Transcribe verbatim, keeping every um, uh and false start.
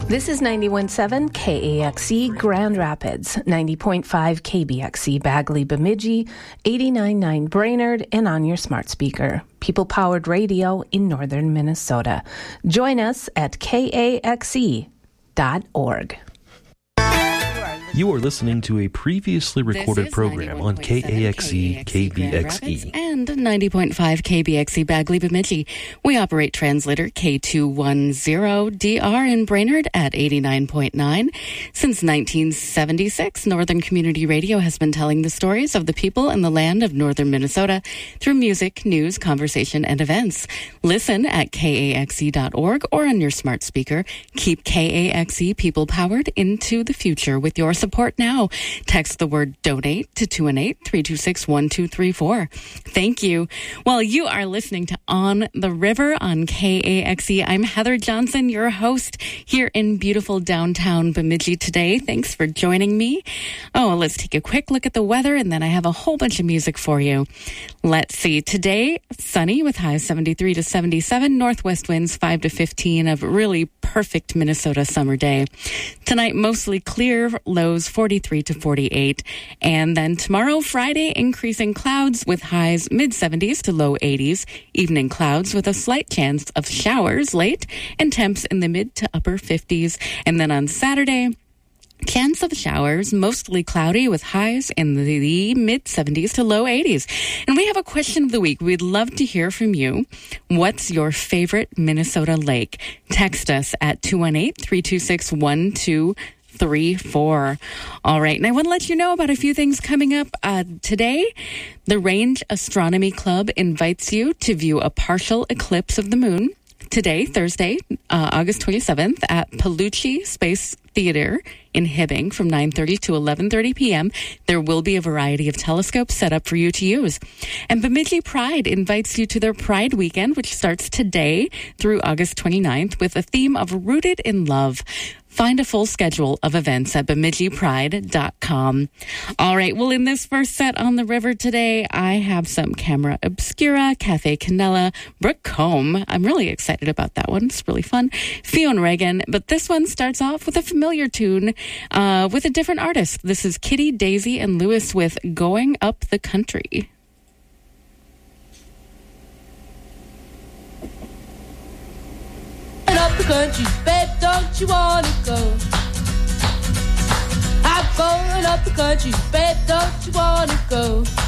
This is ninety-one point seven K A X E Grand Rapids, ninety point five K B X E Bagley Bemidji, eighty-nine point nine Brainerd, and on your smart speaker. People-powered radio in northern Minnesota. Join us at K A X E dot org. You are listening to a previously recorded program on K A X E K B X E and ninety point five K B X E Bagley Bemidji. We operate translator K two ten D R in Brainerd at eighty-nine point nine. Since nineteen seventy-six, Northern Community Radio has been telling the stories of the people and the land of northern Minnesota through music, news, conversation, and events. Listen at K A X E dot org or on your smart speaker. Keep K A X E people powered into the future with your support now. Text the word donate to two one eight, three two six, one two three four. Thank you. Well, you are listening to On the River on K A X E. I'm Heather Johnson, your host here in beautiful downtown Bemidji today. Thanks for joining me. Oh, let's take a quick look at the weather, and then I have a whole bunch of music for you. Let's see. Today, sunny with highs seventy-three to seventy-seven, northwest winds five to fifteen, of really perfect Minnesota summer day. Tonight, mostly clear, lows forty-three to forty-eight. And then tomorrow, Friday, increasing clouds with highs mid-seventies to low eighties. Evening clouds with a slight chance of showers late and temps in the mid to upper fifties. And then on Saturday, chance of showers, mostly cloudy with highs in the mid-seventies to low eighties. And we have a question of the week. We'd love to hear from you. What's your favorite Minnesota lake? Text us at two one eight, three two six, one two three four. All right. And I want to let you know about a few things coming up uh, today. The Range Astronomy Club invites you to view a partial eclipse of the moon today, Thursday, uh, August twenty-seventh at Palucci Space Theater in Hibbing from nine thirty to eleven thirty p.m. There will be a variety of telescopes set up for you to use. And Bemidji Pride invites you to their Pride Weekend, which starts today through August twenty-ninth with a theme of Rooted in Love. Find a full schedule of events at bemidji pride dot com. All right. Well, in this first set on the river today, I have some Camera Obscura, Cafe Canela, Brooke Combe. I'm really excited about that one. It's really fun. Fionn Reagan. But this one starts off with a familiar tune uh, with a different artist. This is Kitty, Daisy, and Lewis with Going Up the Country. Up the country, babe, don't you wanna go? I'm going up the country, babe, don't you wanna go?